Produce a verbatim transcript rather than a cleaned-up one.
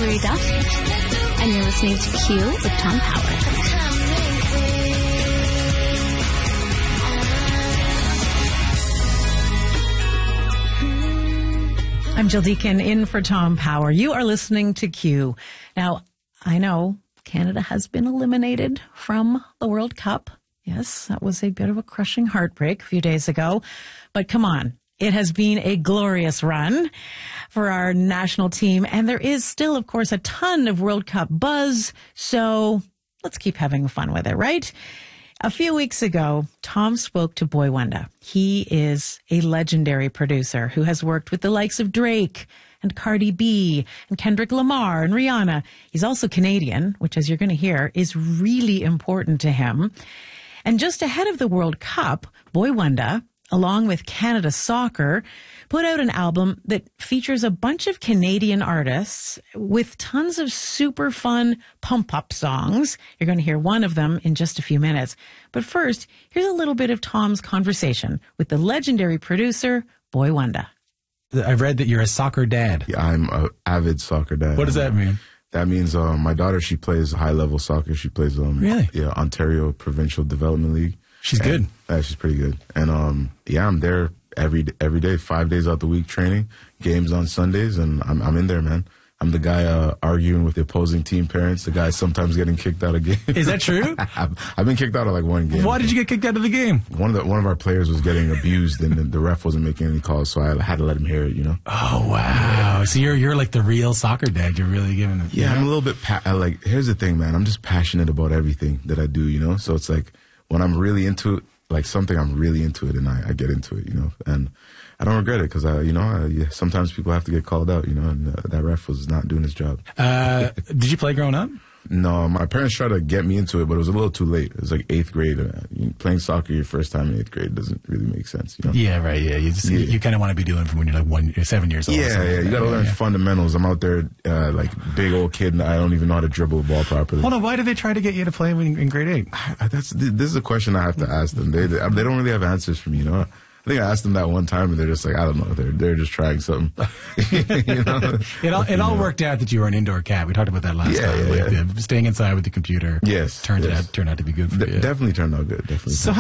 Hilary Duff, and you're listening to Q with Tom Power. I'm Jill Deacon in for Tom Power. You are listening to Q. Now, I know Canada has been eliminated from the World Cup. Yes, that was a bit of a crushing heartbreak a few days ago. But come on, it has been a glorious run for our national team. And there is still, of course, a ton of World Cup buzz. So let's keep having fun with it, right? A few weeks ago, Tom spoke to Boi-Wenda. He is a legendary producer who has worked with the likes of Drake and Cardi B and Kendrick Lamar and Rihanna. He's also Canadian, which, as you're going to hear, is really important to him. And just ahead of the World Cup, Boi-Wenda, along with Canada Soccer, put out an album that features a bunch of Canadian artists with tons of super fun pump-up songs. You're going to hear one of them in just a few minutes. But first, here's a little bit of Tom's conversation with the legendary producer, Boi-Wenda. I've read that you're a soccer dad. Yeah, I'm an avid soccer dad. What does that mean? That means uh, my daughter, she plays high-level soccer. She plays um, really? yeah, Ontario Provincial Development League. She's and, good. Yeah, she's pretty good. And um, yeah, I'm there every every day, five days out the week training, games on Sundays, and I'm I'm in there, man. I'm the guy uh, arguing with the opposing team parents, the guy sometimes getting kicked out of games. Is that true? I've, I've been kicked out of like one game. Why did you get kicked out of the game? One of the one of our players was getting abused, and the, the ref wasn't making any calls, so I had to let him hear it. You know. Oh wow! So you're you're like the real soccer dad. You're really giving it. Yeah, I'm a little bit pa- I like. Here's the thing, man. I'm just passionate about everything that I do. You know, so it's like when I'm really into it, like something, I'm really into it, and I, I get into it. You know, and I don't regret it because I, you know, I, yeah, sometimes people have to get called out. You know, and uh, that ref was not doing his job. Uh, did you play growing up? No, my parents tried to get me into it, but it was a little too late. It was like eighth grade. Uh, you, playing soccer your first time in eighth grade doesn't really make sense, you know? Yeah, right, yeah. You, just, yeah. you, you kind of want to be doing from when you're like one, you're seven years old. Yeah, yeah, you got to learn yeah. fundamentals. I'm out there uh, like big old kid, and I don't even know how to dribble the ball properly. Hold on, why did they try to get you to play in, in grade eight? I, that's This is a question I have to ask them. They, they they don't really have answers for me, you know? I think I asked them that one time, and they're just like, I don't know. They're they're just trying something. you know? It all it all worked out that you were an indoor cat. We talked about that last yeah, time. Yeah, like yeah. The, staying inside with the computer. Yes, turned yes. out turned out to be good for De- you. Definitely turned out good. Definitely. So